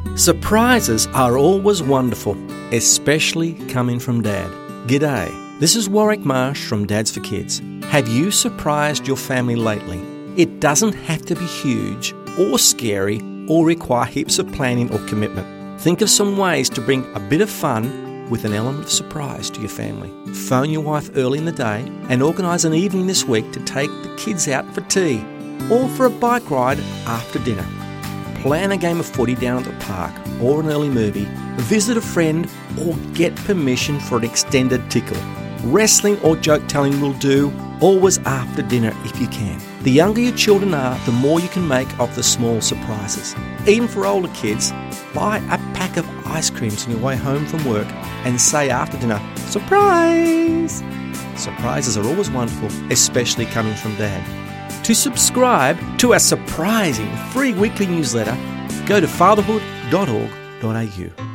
Surprises are always wonderful, especially coming from Dad. G'day, this is Warwick Marsh from Dads for Kids. Have you surprised your family lately? It doesn't have to be huge or scary or require heaps of planning or commitment. Think of some ways to bring a bit of fun with an element of surprise to your family. Phone your wife early in the day and organise an evening this week to take the kids out for tea or for a bike ride after dinner. Plan a game of footy down at the park or an early movie, visit a friend or get permission for an extended tickle. Wrestling or joke telling will do, always after dinner if you can. The younger your children are, the more you can make of the small surprises. Even for older kids, buy a pack of ice creams on your way home from work and say after dinner, "Surprise!" Surprises are always wonderful, especially coming from Dad. To subscribe to our surprising free weekly newsletter, go to fatherhood.org.au.